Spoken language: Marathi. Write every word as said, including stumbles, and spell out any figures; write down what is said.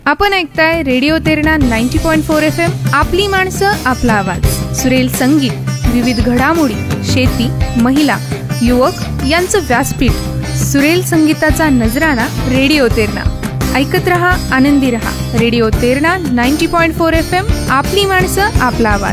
आपण ऐकताय radio Terna ninety point four F M. आपली माणसं आपला आवाज. सुरेल संगीत, विविध घडामोडी, शेती, महिला, युवक यांचं व्यासपीठ. सुरेल संगीताचा नजराणा रेडिओ तेरणा. ऐकत रहा, आनंदी रहा. Radio Terna ninety point four F M. आपली माणसं आपला आवाज.